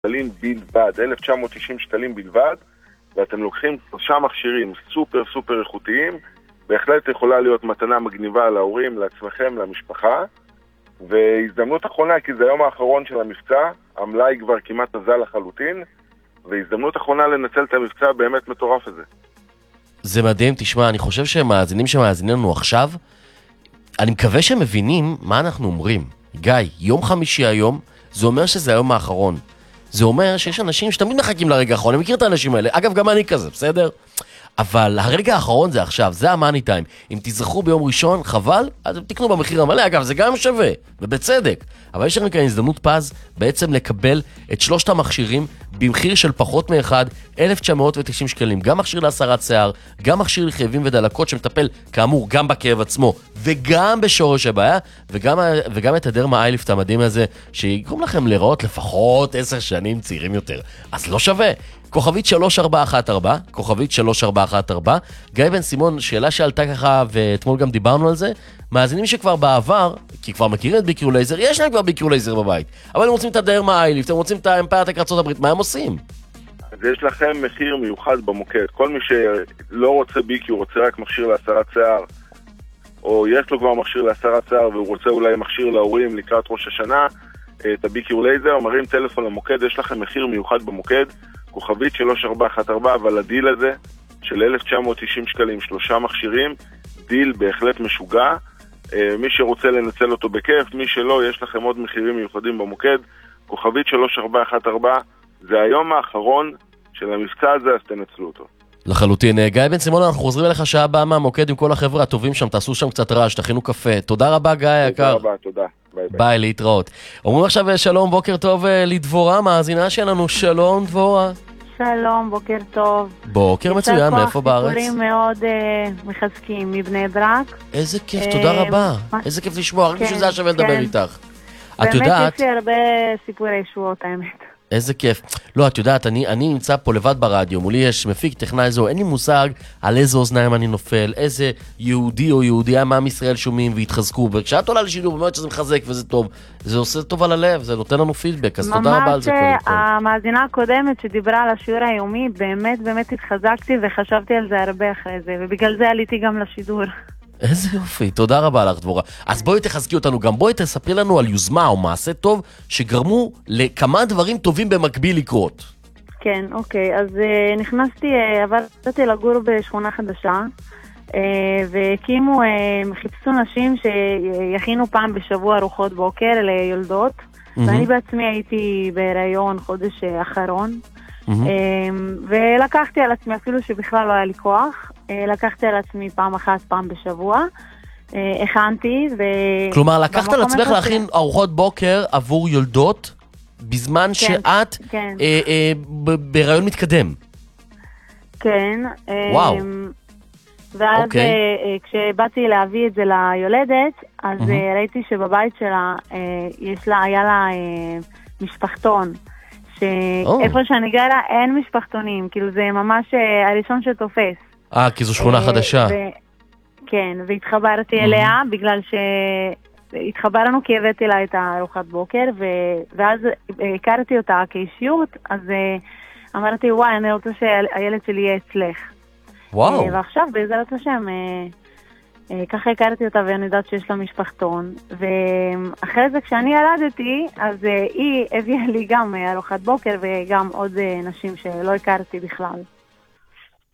שקלים בלבד, 1990 שקלים בלבד, ואתם לוקחים 3 מכשירים סופר סופר איכותיים, בהחלט יכולה להיות מתנה מגניבה להורים, לעצמכם, למשפחה, והזדמנות אחרונה, כי זה היום האחרון של המבצע, המלאי כבר כמעט נזל לחלוטין, והזדמנות אחרונה לנצל את המבצע באמת מטורף הזה. זה מדהים, תשמע, אני חושב שמאזינים לנו עכשיו, אני מקווה שהם מבינים מה אנחנו אומרים. גיא, יום חמישי היום, זה אומר שזה היום האחרון. זה אומר שיש אנשים שתמיד מחכים לרגע האחרון, אני מכיר את האנשים האלה, אגב גם אני כזה, בסדר? אבל הרגע האחרון זה עכשיו, זה המאני טיים. אם תזכרו ביום ראשון, חבל, אז תקנו במחיר המלא, אגב זה גם שווה, ובצדק. אבל יש לנו כאן הזדמנות פז בעצם לקבל את 3 המכשירים במחיר של פחות מאחד, 1990 שקלים. גם מכשיר להסרת שיער, גם מכשיר לכאבים ודלקות שמטפל כאמור גם בכאב עצמו וגם בשורש הבעיה, וגם את הדרמה איילפט המדהים הזה שיגרום לכם לראות לפחות 10 שנים צעירים יותר. אז לא שווה. כוכבית 3414, כוכבית 3414. גיא בן סימון, שאלה שעלתה ככה ואתמול גם דיברנו על זה, מאזינים שכבר בעבר, כי כבר מכירים את ביקור לייזר, יש להם כבר ביקור לייזר בבית, אבל הם רוצים את הדרמה איילפט, הם רוצים את האמפריאטק ארצות הברית, מה הם עושים? אז יש לכם מחיר מיוחד במוקד. כל מי שלא רוצה ביקור, רוצה רק מכשיר להסרת שיער, או יש לו כבר מכשיר להסרת שיער והוא רוצה אולי מכשיר להורים לקראת ראש השנה, את הביקור לייזר, מרים טלפון למוקד, יש לכם מחיר מיוחד במוקד, כוכבית 3414, אבל הדיל הזה של 1990 שקלים, 3 מכשירים, דיל בהחלט משוגע. מי שרוצה לנצל אותו בכיף, מי שלא, יש לכם עוד מחירים מיוחדים במוקד, כוכבית 3414, זה היום האחרון של המבצע הזה, אז תנצלו אותו. לחלוטין. גיא בן סימון, אנחנו חוזרים אליך שעה הבאה מהמוקד עם כל החבר'ה הטובים שם, תעשו שם קצת רעש, תכינו קפה. תודה רבה גיא היקר. תודה רבה, תודה. ביי ביי. ביי, להתראות. אומרים עכשיו שלום, בוקר טוב לדבורה, מאזינה שלנו, שלום דבורה. שלום, בוקר טוב. בוקר מצוין, מאיפה בארץ? סיפורים מאוד מחזקים, מבני ברק. איזה כיף, תודה רבה. איזה כיף לשמוע, רק בשביל זה שווה לדבר איתך. באמת יש לי הרבה סיפורי שורות, האמת. איזה כיף. לא, את יודעת, אני נמצא פה לבד ברדיו, מולי יש מפיק, טכנאי זו, אין לי מושג על איזה אוזניים אני נופל, איזה יהודי או יהודייה מעם ישראל שומעים והתחזקו, וכשאת עולה לשידור, באמת שזה מחזק וזה טוב, זה עושה טוב על הלב, זה נותן לנו פידבק, אז תודה רבה על זה קודם כל. ממש המאזינה הקודמת שדיברה על השיעור היומי, באמת התחזקתי וחשבתי על זה הרבה אחרי זה, ובגלל זה עליתי גם לשידור. איזה יופי, תודה רבה לך דבורה. אז בואי תחזקי אותנו, גם בואי תספרי לנו על יוזמה או מעשה טוב שגרמו לכמה דברים טובים במקביל לקרות. כן, אוקיי, אז עברתי לגור בשכונה חדשה, והקימו, חיפשו נשים שיכינו פעם בשבוע ארוחות בוקר ליולדות, ואני בעצמי הייתי בהיריון חודש האחרון, ולקחתי על עצמי, אפילו שבכלל לא היה לי כוח, לקחתי על עצמי פעם אחת, פעם בשבוע, הכנתי. כלומר, לקחת על עצמך להכין ארוחות בוקר עבור יולדות, בזמן שאת בהיריון מתקדם. כן. וואו. ואז כשבאתי להביא את זה ליולדת, אז ראיתי שבבית שלה, היה לה משפחתון. שאיפה שאני גרה אין משפחתונים, כאילו זה ממש הראשון שתופס. כי זו שכונה חדשה. כן, והתחברתי אליה בגלל התחברנו כי הבאתי לה את הארוחת בוקר, ואז הכרתי אותה כאישיות, אז אמרתי וואי, אני רוצה שהילד שלי יהיה אצלך. וואו. ועכשיו בעזרת השם ככה הכרתי אותה ואני יודעת שיש לה משפחתון, ואחרי זה כשאני ילדתי, אז היא הביאה לי גם ארוחת בוקר וגם עוד נשים שלא הכרתי בכלל.